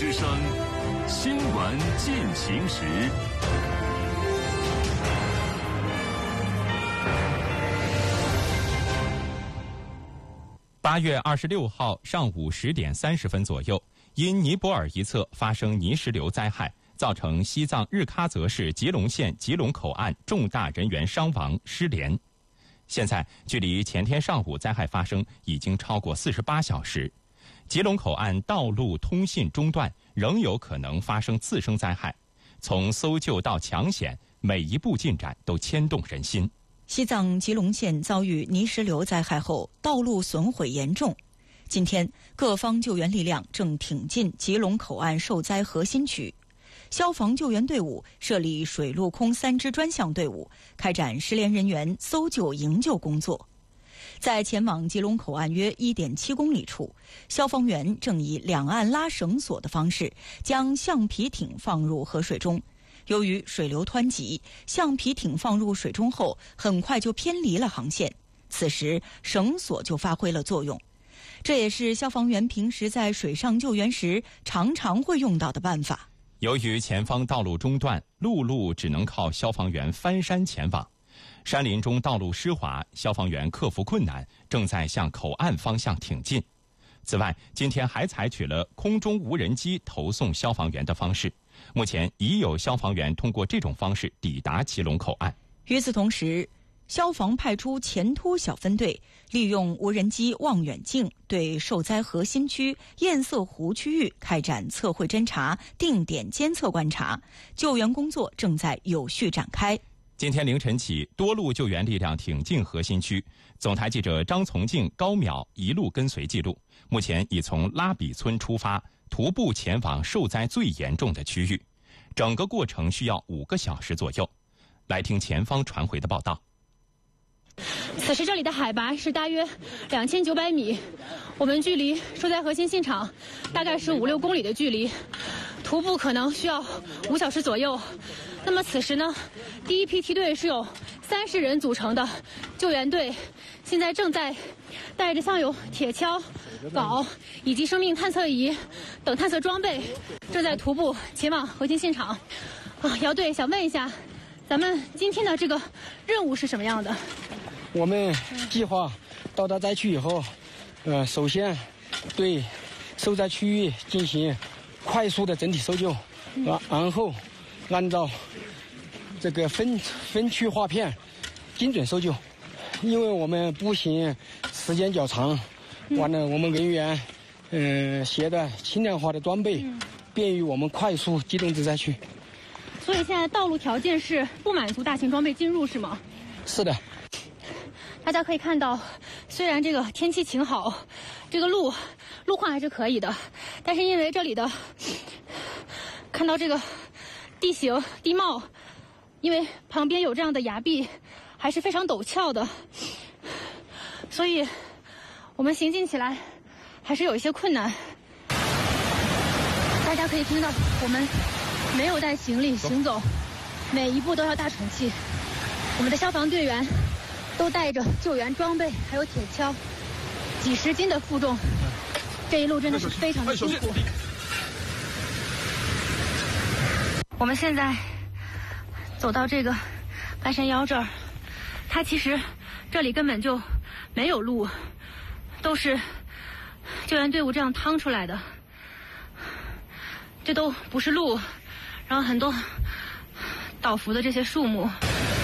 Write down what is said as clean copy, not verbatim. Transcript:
之声新闻进行时。 8月26号上午10点30分左右，因尼泊尔一侧发生泥石流灾害，造成西藏日喀则市吉隆县吉隆口岸重大人员伤亡失联。现在距离前天上午灾害发生已经超过48小时，吉隆口岸道路通信中断，仍有可能发生次生灾害。从搜救到抢险，每一步进展都牵动人心。 西藏吉隆县遭遇泥石流灾害后，道路损毁严重。今天，各方救援力量正挺进吉隆口岸受灾核心区。消防救援队伍设立水陆空3支专项队伍，开展失联人员搜救营救工作。在前往吉隆口岸约1.7公里处，消防员正以两岸拉绳索的方式将橡皮艇放入河水中。由于水流湍急，橡皮艇放入水中后很快就偏离了航线，此时绳索就发挥了作用。这也是消防员平时在水上救援时常常会用到的办法。 由于前方道路中断，陆路只能靠消防员翻山前往。山林中道路湿滑，消防员克服困难，正在向口岸方向挺进。此外，今天还采取了空中无人机投送消防员的方式。目前已有消防员通过这种方式抵达吉隆口岸。 与此同时，消防派出前突小分队，利用无人机望远镜对受灾核心区堰塞湖区域开展测绘侦察、定点监测观察，救援工作正在有序展开。 今天凌晨起，多路救援力量挺进核心区。总台记者张从静、高淼一路跟随记录。目前已从拉比村出发，徒步前往受灾最严重的区域，整个过程需要5个小时左右。来听前方传回的报道。 此时这里的海拔是大约2900米，我们距离受灾核心现场大概是5-6公里的距离，徒步可能需要5小时左右。那么此时呢，第一批梯队是有30人组成的救援队，现在正在带着像有铁锹、镐以及生命探测仪等探测装备，正在徒步前往核心现场。姚队想问一下，咱们今天的这个任务是什么样的？ 我们计划到达灾区以后，首先对受灾区域进行快速的整体搜救，然后按照这个分区划片精准搜救。因为我们步行时间较长，完了我们人员携带轻量化的装备，便于我们快速机动至灾区。 所以现在道路条件是不满足大型装备进入是吗？ 是的。 大家可以看到，虽然这个天气晴好，这个路况还是可以的，但是因为这里的看到这个地形地貌，因为旁边有这样的崖壁，还是非常陡峭的，所以我们行进起来还是有一些困难。大家可以听到我们没有带行李行走，每一步都要大喘气。我们的消防队员都带着救援装备，还有铁锹，几十斤的负重，这一路真的是非常的辛苦。我们现在走到这个半山腰这儿，它其实这里根本就没有路，都是救援队伍这样趟出来的，这都不是路，然后很多倒伏的这些树木。